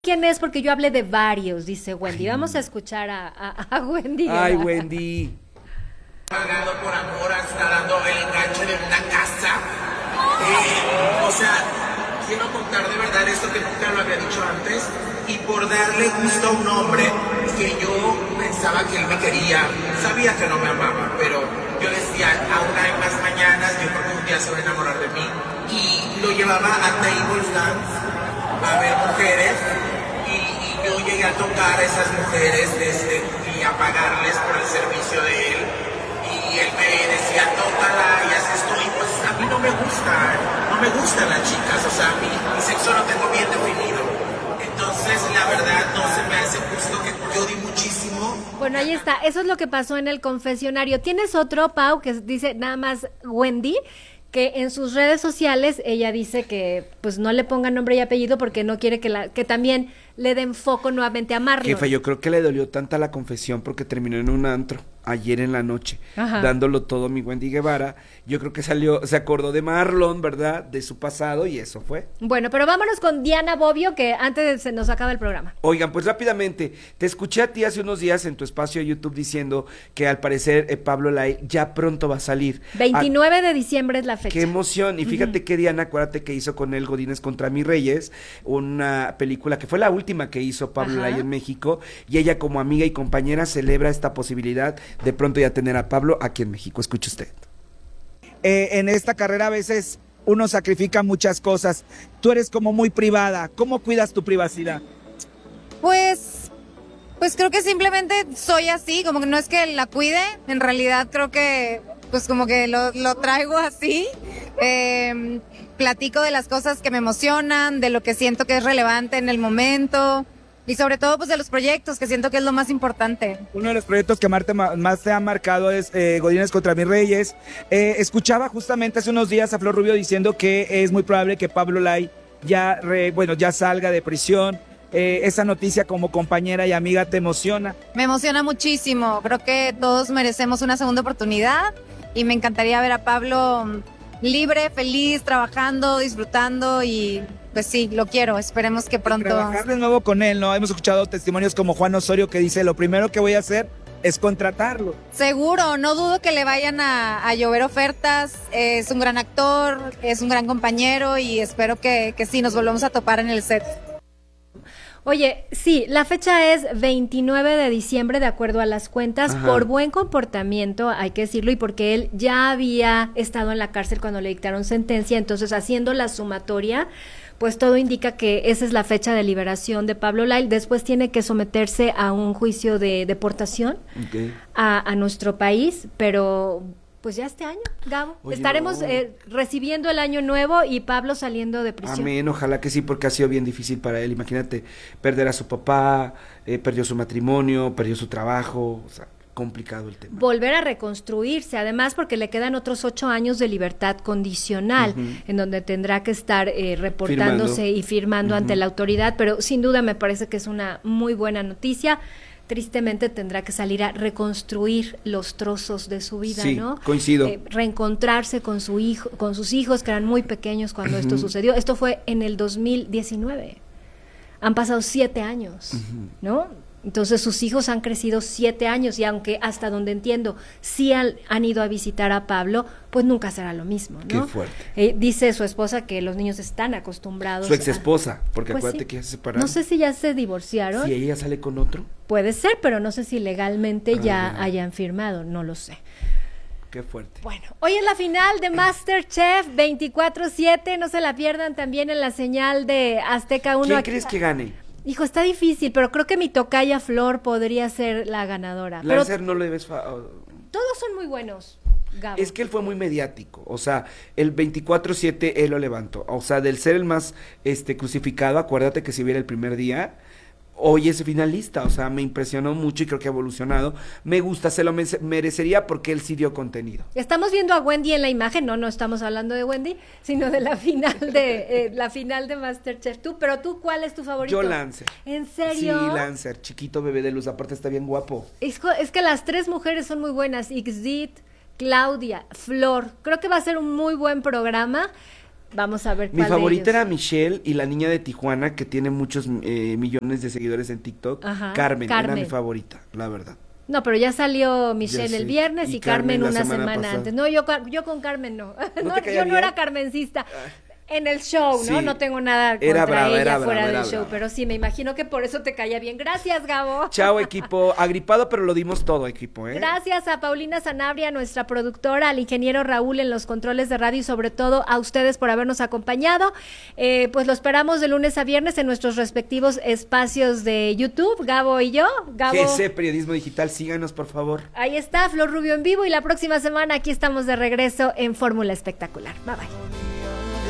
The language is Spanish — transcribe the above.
¿Quién es? Porque yo hablé de varios, dice Wendy. Vamos a escuchar a Wendy. Ay, Wendy. Pagado por amor, está dando el enganche de una casa. O sea, quiero contar de verdad esto que nunca lo había dicho antes. Y por darle gusto a un hombre que yo pensaba que él me quería, sabía que no me amaba, pero yo decía, aún hay más mañanas, yo creo que un día se va a enamorar de mí. Y lo llevaba a tables dance, a ver mujeres, y yo llegué a tocar a esas mujeres y a pagarles por el servicio de él. Y él me decía, tócala y haz esto, y pues a mí no me gustan las chicas, o sea, mi sexo lo tengo bien definido. Entonces, la verdad, no se me hace justo que yo di muchísimo. Bueno, ahí está, eso es lo que pasó en el confesionario. ¿Tienes otro, Pau, que dice nada más Wendy? Que en sus redes sociales ella dice que pues no le ponga nombre y apellido porque no quiere que también le den foco nuevamente a Marlon. Jefa, yo creo que le dolió tanta la confesión porque terminó en un antro ayer en la noche, Ajá, dándolo todo mi Wendy Guevara. Yo creo que se acordó de Marlon, ¿verdad? De su pasado y eso fue. Bueno, pero vámonos con Diana Bobbio, que antes se nos acaba el programa. Oigan, pues rápidamente, te escuché a ti hace unos días en tu espacio de YouTube diciendo que al parecer Pablo Lai ya pronto va a salir. 29 de diciembre es la fecha. ¡Qué emoción! Y fíjate que Diana, acuérdate que hizo con él Godínez contra mis Reyes, una película que fue la última que hizo Pablo Lai en México, y ella como amiga y compañera celebra esta posibilidad de pronto ya tener a Pablo aquí en México. Escuche usted. En esta carrera a veces uno sacrifica muchas cosas. Tú eres como muy privada. ¿Cómo cuidas tu privacidad? Pues creo que simplemente soy así, como que no es que la cuide, en realidad creo que pues como que lo traigo así. Platico de las cosas que me emocionan, de lo que siento que es relevante en el momento y sobre todo pues de los proyectos, que siento que es lo más importante. Uno de los proyectos que más te ha marcado es Godínez contra mis Reyes. Escuchaba justamente hace unos días a Flor Rubio diciendo que es muy probable que Pablo Lai ya salga de prisión. Esa noticia como compañera y amiga te emociona. Me emociona muchísimo, creo que todos merecemos una segunda oportunidad y me encantaría ver a Pablo libre, feliz, trabajando, disfrutando y pues sí, lo quiero, esperemos que pronto. Trabajar de nuevo con él, ¿no? Hemos escuchado testimonios como Juan Osorio que dice, lo primero que voy a hacer es contratarlo. Seguro, no dudo que le vayan a llover ofertas, es un gran actor, es un gran compañero y espero que sí, nos volvamos a topar en el set. Oye, sí, la fecha es 29 de diciembre de acuerdo a las cuentas. Ajá. Por buen comportamiento, hay que decirlo, y porque él ya había estado en la cárcel cuando le dictaron sentencia, entonces haciendo la sumatoria, pues todo indica que esa es la fecha de liberación de Pablo Lai. Después tiene que someterse a un juicio de deportación a nuestro país, pero pues ya este año, Gabo, Oye, estaremos recibiendo el año nuevo y Pablo saliendo de prisión. Amén, ojalá que sí, porque ha sido bien difícil para él. Imagínate, perder a su papá, perdió su matrimonio, perdió su trabajo, o sea, complicado el tema. Volver a reconstruirse, además porque le quedan otros 8 años de libertad condicional, en donde tendrá que estar reportándose y firmando ante la autoridad, pero sin duda me parece que es una muy buena noticia. Tristemente tendrá que salir a reconstruir los trozos de su vida, sí, ¿no? Coincido. Reencontrarse con su hijo, con sus hijos que eran muy pequeños cuando esto sucedió. Esto fue en el 2019. Han pasado 7 años, ¿no? Entonces sus hijos han crecido 7 años y aunque hasta donde entiendo sí han ido a visitar a Pablo, pues nunca será lo mismo, ¿no? Qué fuerte. Dice su esposa que los niños están acostumbrados. Su ex esposa, porque Pues acuérdate sí. que ya se separaron. No sé si ya se divorciaron. Si ella sale con otro. Puede ser, pero no sé si legalmente ya hayan firmado, no lo sé. Qué fuerte. Bueno, hoy es la final de MasterChef 24/7, no se la pierdan también en la señal de Azteca 1. ¿Quién crees que gane? Hijo, está difícil, pero creo que mi tocaya Flor podría ser la ganadora. Pero Lancer no le debes... todos son muy buenos, Gabo. Es que él fue muy mediático, o sea, el 24/7 él lo levantó, o sea, del ser el más crucificado, acuérdate que si viera el primer día, hoy es finalista, o sea, me impresionó mucho y creo que ha evolucionado, me gusta, se lo merecería porque él sí dio contenido. Estamos viendo a Wendy en la imagen, no estamos hablando de Wendy, sino de la final de MasterChef. Pero tú, ¿cuál es tu favorito? Yo Lancer. ¿En serio? Sí, Lancer, chiquito bebé de luz, aparte está bien guapo. Es que las 3 mujeres son muy buenas, Ixdit, Claudia, Flor. Creo que va a ser un muy buen programa. Vamos a ver Mi cuál de favorita ellos. era Michelle y la niña de Tijuana, que tiene muchos millones de seguidores en TikTok. Ajá, Carmen era Carmen. mi favorita, la verdad. No, pero ya salió Michelle Ya el sé. viernes y, Y Carmen Carmen la una semana semana pasada. antes. No, yo con Carmen no. No, te caía yo no bien? era carmencista. En el show, ¿no? Sí. No tengo nada contra Era brava, ella era fuera brava, del era show, brava. pero sí, me imagino que por eso te caía bien. Gracias, Gabo. Chao, equipo. Agripado, pero lo dimos todo, equipo, ¿eh? Gracias a Paulina Sanabria, nuestra productora, al ingeniero Raúl en los controles de radio y sobre todo a ustedes por habernos acompañado. Pues lo esperamos de lunes a viernes en nuestros respectivos espacios de YouTube, Gabo y yo. Gabo, GC Periodismo Digital, síganos, por favor. ahí está, Flor Rubio en vivo y la próxima semana aquí estamos de regreso en Fórmula Espectacular. Bye bye.